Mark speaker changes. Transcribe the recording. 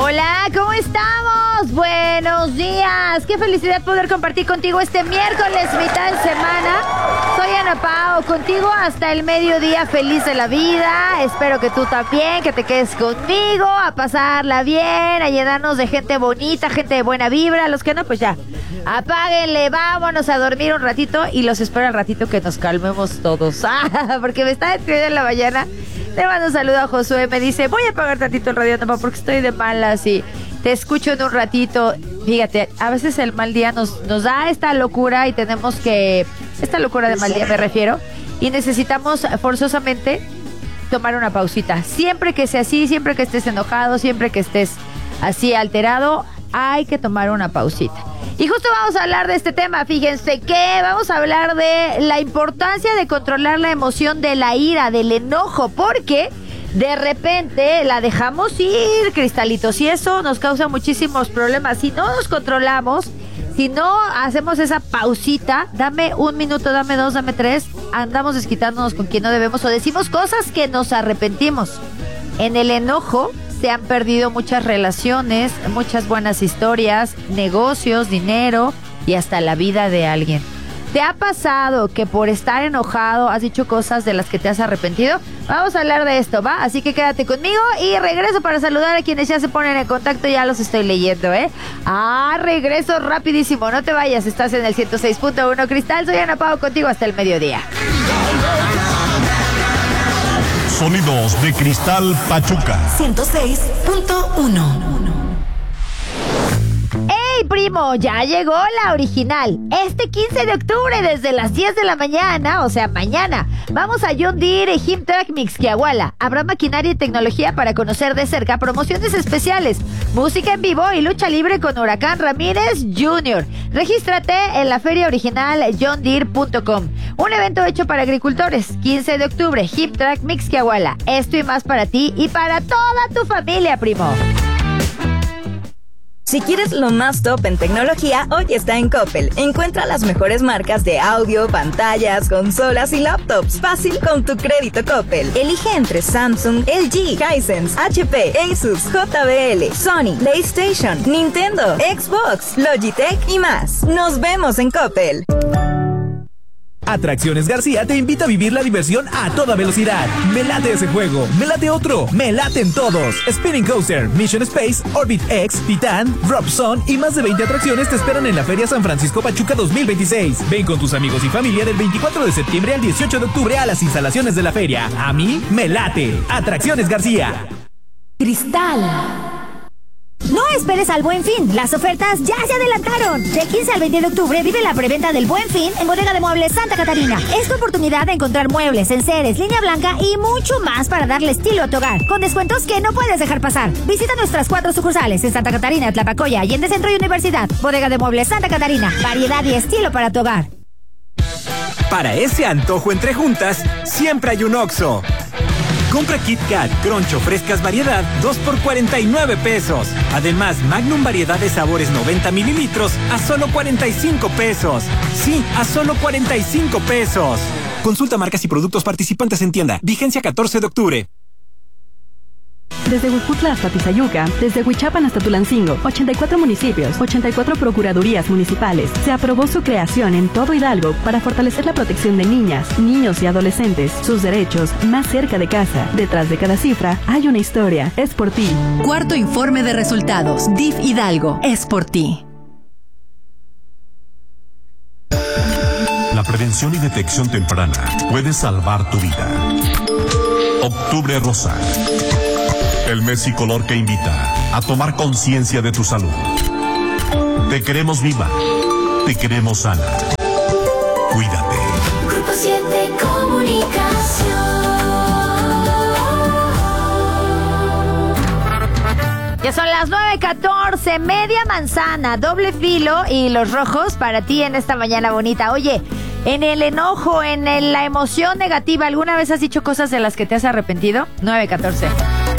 Speaker 1: Hola, ¿cómo estamos? Buenos días. Qué felicidad poder compartir contigo este miércoles, mitad de semana. Soy Ana Pao, contigo hasta el mediodía, feliz de la vida. Espero que tú también, que te quedes conmigo, a pasarla bien, a llenarnos de gente bonita, gente de buena vibra. Los que no, pues ya, apáguenle, vámonos a dormir un ratito y los espero al ratito que nos calmemos todos. Porque me está escribiendo en la mañana. Le mando un saludo a Josué, me dice, voy a apagar tantito el radio, no, porque estoy de malas y te escucho en un ratito. Fíjate, a veces el mal día nos da esta locura y tenemos que... Esta locura de mal día me refiero. Y necesitamos forzosamente tomar una pausita. Siempre que sea así, siempre que estés enojado, siempre que estés así alterado, hay que tomar una pausita. Y justo vamos a hablar de este tema, fíjense que vamos a hablar de la importancia de controlar la emoción de la ira, del enojo, porque de repente la dejamos ir, cristalitos, y eso nos causa muchísimos problemas. Si no nos controlamos, si no hacemos esa pausita, dame un minuto, dame dos, dame tres, andamos desquitándonos con quien no debemos o decimos cosas que nos arrepentimos. En el enojo se han perdido muchas relaciones, muchas buenas historias, negocios, dinero y hasta la vida de alguien. ¿Te ha pasado que por estar enojado has dicho cosas de las que te has arrepentido? Vamos a hablar de esto, ¿va? Así que quédate conmigo y regreso para saludar a quienes ya se ponen en contacto. Ya los estoy leyendo, ¿eh? Regreso rapidísimo. No te vayas, estás en el 106.1 Cristal. Soy Ana Pao, contigo hasta el mediodía.
Speaker 2: Sonidos de Cristal Pachuca
Speaker 3: 106.1.
Speaker 1: ¡Hey, primo! Ya llegó la original. Este 15 de octubre desde las 10 de la mañana, o sea, mañana, vamos a John Deere Himtrack Mixquiahuala. Habrá maquinaria y tecnología para conocer de cerca, promociones especiales, música en vivo y lucha libre con Huracán Ramírez Jr. Regístrate en la feria original johndeere.com. Un evento hecho para agricultores. 15 de octubre, Himtrack Mixquiahuala. Esto y más para ti y para toda tu familia, primo.
Speaker 3: Si quieres lo más top en tecnología, hoy está en Coppel. Encuentra las mejores marcas de audio, pantallas, consolas y laptops. Fácil con tu crédito Coppel. Elige entre Samsung, LG, Hisense, HP, Asus, JBL, Sony, PlayStation, Nintendo, Xbox, Logitech y más. Nos vemos en Coppel.
Speaker 4: Atracciones García te invita a vivir la diversión a toda velocidad. Me late ese juego, me late otro, me laten todos. Spinning Coaster, Mission Space, Orbit X, Titan, Drop Zone y más de 20 atracciones te esperan en la Feria San Francisco Pachuca 2026. Ven con tus amigos y familia del 24 de septiembre al 18 de octubre a las instalaciones de la feria. A mí me late. Atracciones García.
Speaker 3: Cristal.
Speaker 5: No esperes al Buen Fin, las ofertas ya se adelantaron. Del 15 al 20 de octubre vive la preventa del Buen Fin en Bodega de Muebles Santa Catarina. Es tu oportunidad de encontrar muebles, enseres, línea blanca y mucho más para darle estilo a tu hogar, con descuentos que no puedes dejar pasar. Visita nuestras 4 sucursales en Santa Catarina, Tlapacoya, Allende Centro y Universidad. Bodega de Muebles Santa Catarina, variedad y estilo para tu hogar.
Speaker 6: Para ese antojo entre juntas, siempre hay un Oxxo. Compra Kit Kat, Crunch o frescas variedad, 2 por 49 pesos. Además, Magnum variedad de sabores 90 mililitros a solo 45 pesos. Sí, a solo 45 pesos. Consulta marcas y productos participantes en tienda. Vigencia 14 de octubre.
Speaker 7: Desde Huejutla hasta Tizayuca, desde Huichapan hasta Tulancingo, 84 municipios, 84 procuradurías municipales. Se aprobó su creación en todo Hidalgo para fortalecer la protección de niñas, niños y adolescentes, sus derechos más cerca de casa. Detrás de cada cifra hay una historia. Es por ti.
Speaker 8: Cuarto informe de resultados. DIF Hidalgo. Es por ti.
Speaker 2: La prevención y detección temprana puede salvar tu vida. Octubre Rosa. El mes psicolor que invita a tomar conciencia de tu salud. Te queremos viva. Te queremos sana. Cuídate.
Speaker 9: Grupo 7 Comunicación.
Speaker 1: Ya son las 9:14, media manzana, doble filo y los rojos para ti en esta mañana bonita. Oye, en el enojo, la emoción negativa, ¿alguna vez has dicho cosas de las que te has arrepentido? 9:14.